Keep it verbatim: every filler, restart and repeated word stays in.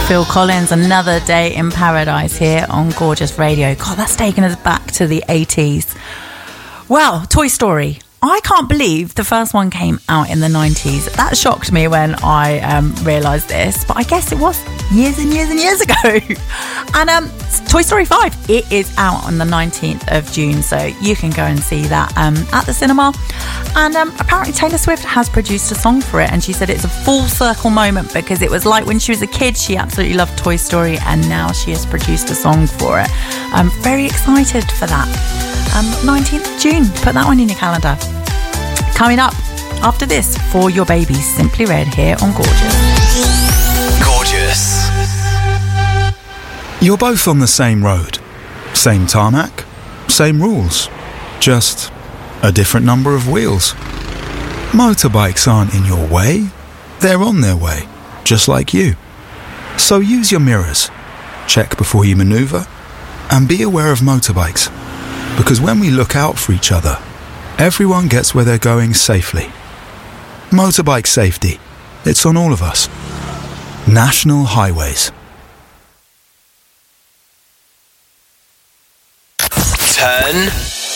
Phil Collins, Another Day in Paradise here on Gorgeous Radio. God, that's taken us back to the eighties. Well, Toy Story. I can't believe the first one came out in the nineties. That shocked me when I um, realised this, but I guess it was years and years and years ago. And um, Toy Story five, it is out on the nineteenth of June, so you can go and see that um, at the cinema. And um, apparently Taylor Swift has produced a song for it, and she said it's a full circle moment because it was like when she was a kid, she absolutely loved Toy Story, and now she has produced a song for it. I'm very excited for that. Um, nineteenth of June, put that one in your calendar. Coming up after this, For Your Babies, Simply Red here on Gorgeous. Gorgeous. You're both on the same road, same tarmac, same rules, just a different number of wheels. Motorbikes aren't in your way, they're on their way, just like you. So use your mirrors, check before you manoeuvre, and be aware of motorbikes. Because when we look out for each other, everyone gets where they're going safely. Motorbike safety, it's on all of us. National Highways. Turn